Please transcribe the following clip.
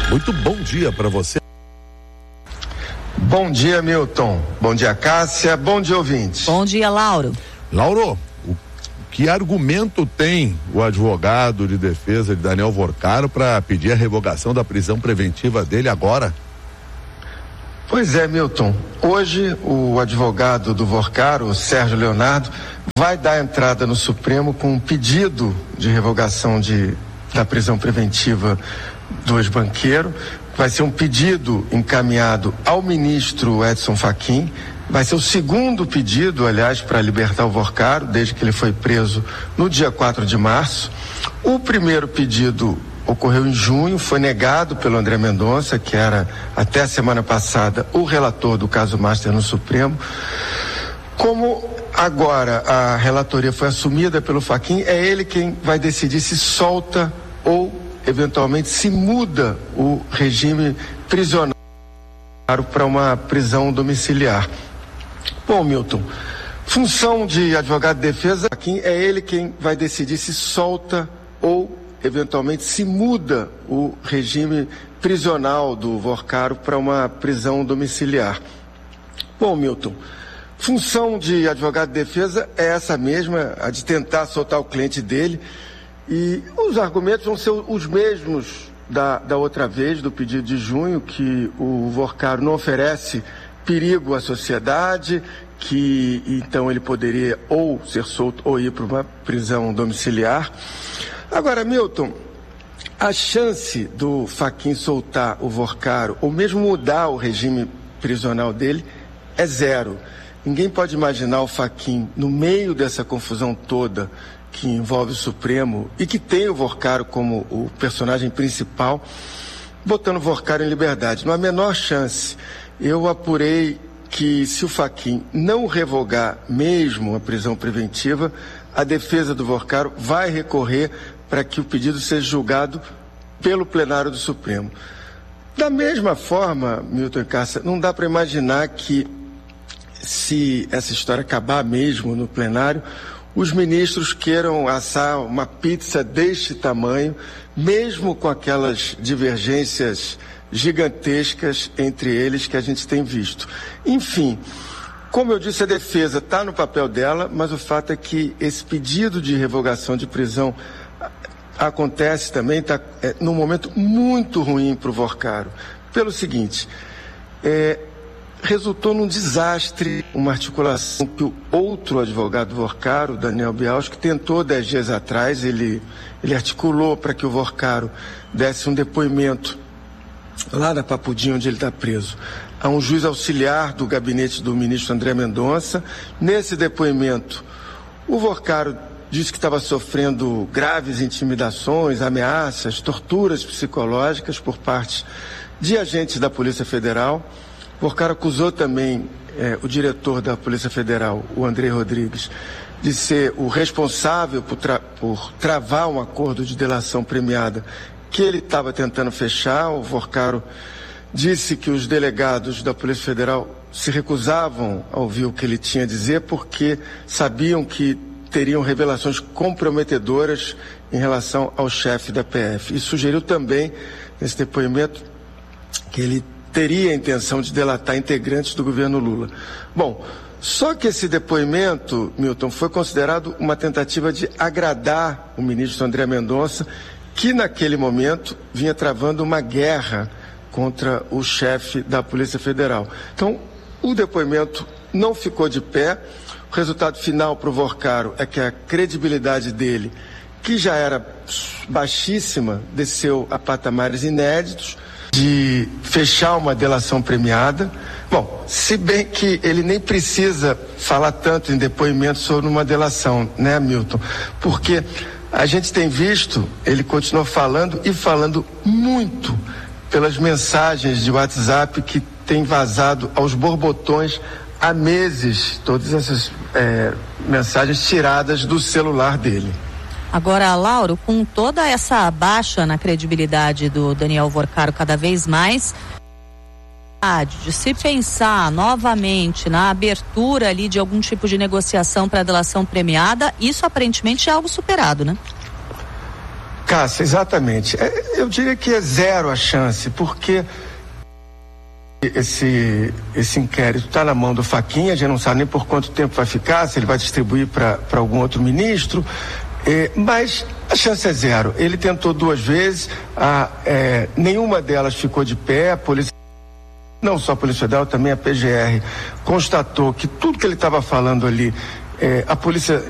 Muito bom dia para você. Bom dia, Milton. Bom dia, Cássia. Bom dia, ouvintes. Bom dia, Lauro. Lauro, que argumento tem o advogado de defesa de Daniel Vorcaro para pedir a revogação da prisão preventiva dele agora? Pois é, Milton. Hoje, o advogado do Vorcaro, o Sérgio Leonardo, vai dar entrada no Supremo com um pedido de revogação da prisão preventiva do ex-banqueiro. Vai ser um pedido encaminhado ao ministro Edson Fachin. Vai ser o segundo pedido, aliás, para libertar o Vorcaro, desde que ele foi preso no dia 4 de março. O primeiro pedido ocorreu em junho, foi negado pelo André Mendonça, que era, até a semana passada, o relator do caso Master no Supremo. Como agora a relatoria foi assumida pelo Fachin, é ele quem vai decidir se solta ou eventualmente se muda o regime prisional para uma prisão domiciliar. Bom, Milton, função de advogado de defesa, é ele quem vai decidir se solta ou eventualmente se muda o regime prisional do Vorcaro para uma prisão domiciliar. Bom, Milton, função de advogado de defesa é essa mesma, a de tentar soltar o cliente dele. E os argumentos vão ser os mesmos da outra vez, do pedido de junho, que o Vorcaro não oferece perigo à sociedade, que então ele poderia ou ser solto ou ir para uma prisão domiciliar. Agora, Milton, a chance do Fachin soltar o Vorcaro, ou mesmo mudar o regime prisional dele, é zero. Ninguém pode imaginar o Fachin, no meio dessa confusão toda, que envolve o Supremo e que tem o Vorcaro como o personagem principal, botando o Vorcaro em liberdade. Não há a menor chance. Eu apurei que se o Fachin não revogar mesmo a prisão preventiva, a defesa do Vorcaro vai recorrer para que o pedido seja julgado pelo plenário do Supremo. Da mesma forma, Milton e Cássia, não dá para imaginar que, se essa história acabar mesmo no plenário, os ministros queiram assar uma pizza deste tamanho, mesmo com aquelas divergências gigantescas entre eles que a gente tem visto. Enfim, como eu disse, a defesa está no papel dela, mas o fato é que esse pedido de revogação de prisão acontece também, está num momento muito ruim para o Vorcaro. Pelo seguinte, resultou num desastre, uma articulação que o outro advogado do Vorcaro, Daniel Bialski, tentou 10 dias atrás. Ele articulou para que o Vorcaro desse um depoimento lá na Papudinha, onde ele está preso, a um juiz auxiliar do gabinete do ministro André Mendonça. Nesse depoimento, o Vorcaro disse que estava sofrendo graves intimidações, ameaças, torturas psicológicas por parte de agentes da Polícia Federal. O Vorcaro acusou também o diretor da Polícia Federal, o André Rodrigues, de ser o responsável por travar um acordo de delação premiada que ele estava tentando fechar. O Vorcaro disse que os delegados da Polícia Federal se recusavam a ouvir o que ele tinha a dizer porque sabiam que teriam revelações comprometedoras em relação ao chefe da PF. E sugeriu também, nesse depoimento, que ele teria a intenção de delatar integrantes do governo Lula. Bom, só que esse depoimento, Milton, foi considerado uma tentativa de agradar o ministro André Mendonça, que naquele momento vinha travando uma guerra contra o chefe da Polícia Federal. Então, o depoimento não ficou de pé. O resultado final para o Vorcaro é que a credibilidade dele, que já era baixíssima, desceu a patamares inéditos, de fechar uma delação premiada. Bom, se bem que ele nem precisa falar tanto em depoimento sobre uma delação, né, Milton? Porque a gente tem visto, ele continua falando e falando muito pelas mensagens de WhatsApp que tem vazado aos borbotões há meses, todas essas mensagens tiradas do celular dele. Agora, Lauro, com toda essa baixa na credibilidade do Daniel Vorcaro cada vez mais, de se pensar novamente na abertura ali de algum tipo de negociação para a delação premiada, isso aparentemente é algo superado, né? Cássio, exatamente. Eu diria que é zero a chance, porque esse inquérito está na mão do Fachin, a gente não sabe nem por quanto tempo vai ficar, se ele vai distribuir para algum outro ministro, mas a chance é zero. Ele tentou 2 vezes, nenhuma delas ficou de pé, a polícia, não só a Polícia Federal, também a PGR, constatou que tudo que ele estava falando ali, a polícia